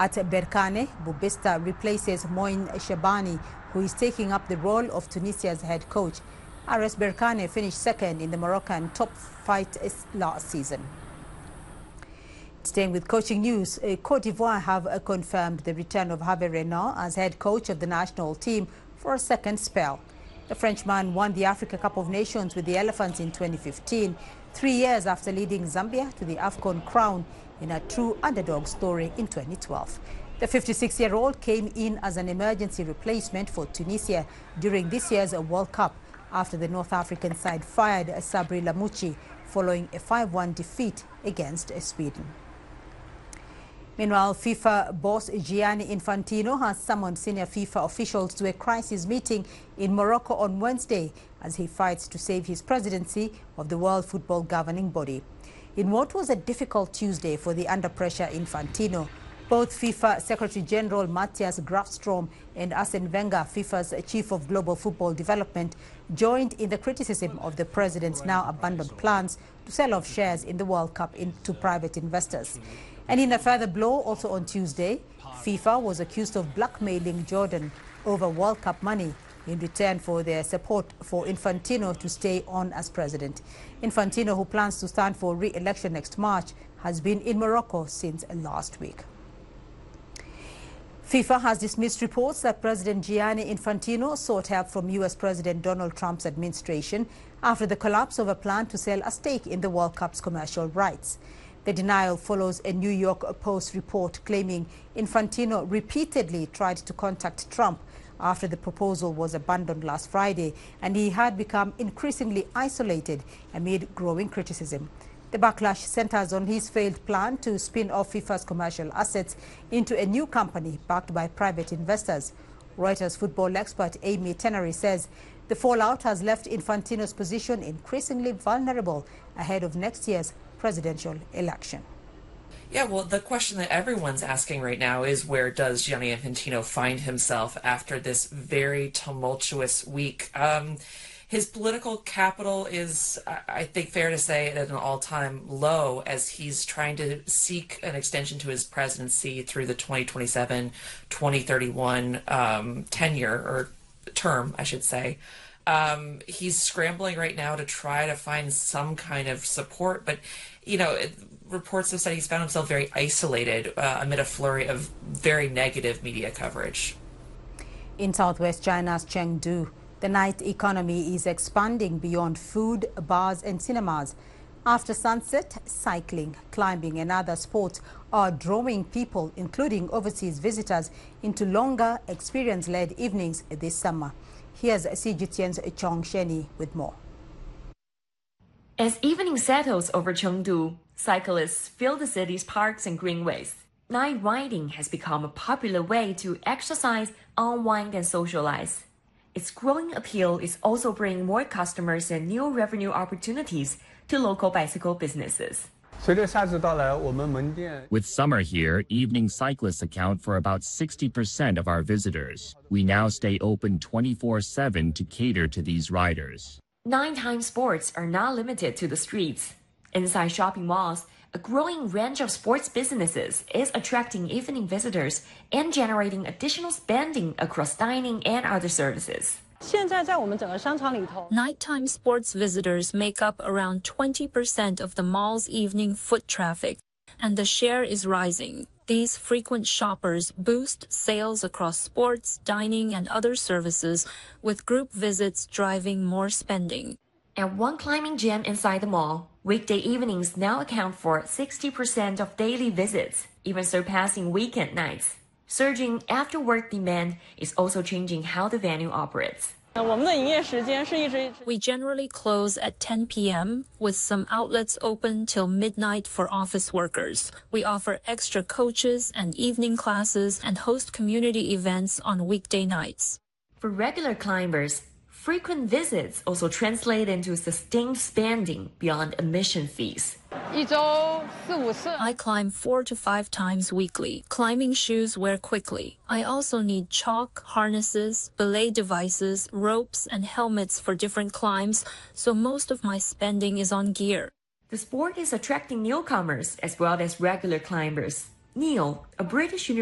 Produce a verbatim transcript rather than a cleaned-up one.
At Berkane, Boubista replaces Moin Shabani, who is taking up the role of Tunisia's head coach. R S Berkane finished second in the Moroccan top flight last season. Staying with coaching news, Cote d'Ivoire have confirmed the return of Hervé Renard as head coach of the national team for a second spell. The Frenchman won the Africa Cup of Nations with the Elephants in twenty fifteen, three years after leading Zambia to the AFCON crown in a true underdog story in twenty twelve. The fifty-six-year-old came in as an emergency replacement for Tunisia during this year's World Cup after the North African side fired Sabri Lamouchi following a five one defeat against Sweden. Meanwhile, FIFA boss Gianni Infantino has summoned senior FIFA officials to a crisis meeting in Morocco on Wednesday as he fights to save his presidency of the World Football governing body. In what was a difficult Tuesday for the under-pressure Infantino, both FIFA Secretary General Matthias Grafstrom and Arsene Wenger, FIFA's Chief of Global Football Development, joined in the criticism of the president's now abandoned plans to sell off shares in the World Cup to private investors. And in a further blow, also on Tuesday, FIFA was accused of blackmailing Jordan over World Cup money in return for their support for Infantino to stay on as president. Infantino, who plans to stand for re-election next March, has been in Morocco since last week. FIFA has dismissed reports that President Gianni Infantino sought help from U S President Donald Trump's administration after the collapse of a plan to sell a stake in the World Cup's commercial rights. The denial follows a New York Post report claiming Infantino repeatedly tried to contact Trump after the proposal was abandoned last Friday, and he had become increasingly isolated amid growing criticism. The backlash centers on his failed plan to spin off FIFA's commercial assets into a new company backed by private investors. Reuters football expert Amy Tenery says the fallout has left Infantino's position increasingly vulnerable ahead of next year's presidential election. Yeah, well, the question that everyone's asking right now is, where does Gianni Infantino find himself after this very tumultuous week? Um, his political capital is, I think, fair to say, at an all-time low as he's trying to seek an extension to his presidency through the twenty twenty-seven twenty thirty-one um, tenure, or term, I should say. Um, he's scrambling right now to try to find some kind of support, but, you know, it, reports have said he's found himself very isolated uh, amid a flurry of very negative media coverage. In southwest China's Chengdu, the night economy is expanding beyond food, bars and cinemas. After sunset, cycling, climbing and other sports are drawing people, including overseas visitors, into longer experience-led evenings this summer. Here's C G T N's Chong Sheni with more. As evening settles over Chengdu, cyclists fill the city's parks and greenways. Night riding has become a popular way to exercise, unwind and socialize. Its growing appeal is also bringing more customers and new revenue opportunities to local bicycle businesses. With summer here, evening cyclists account for about sixty percent of our visitors. We now stay open twenty-four seven to cater to these riders. Nighttime sports are not limited to the streets. Inside shopping malls, a growing range of sports businesses is attracting evening visitors and generating additional spending across dining and other services. Nighttime sports visitors make up around twenty percent of the mall's evening foot traffic, and the share is rising. These frequent shoppers boost sales across sports, dining, and other services, with group visits driving more spending. At one climbing gym inside the mall, weekday evenings now account for sixty percent of daily visits, even surpassing weekend nights. Surging after-work demand is also changing how the venue operates. We generally close at ten p m, with some outlets open till midnight for office workers. We offer extra coaches and evening classes and host community events on weekday nights. For regular climbers, frequent visits also translate into sustained spending beyond admission fees. I climb four to five times weekly. Climbing shoes wear quickly. I also need chalk, harnesses, belay devices, ropes, and helmets for different climbs, so most of my spending is on gear. The sport is attracting newcomers as well as regular climbers. Neil, a British university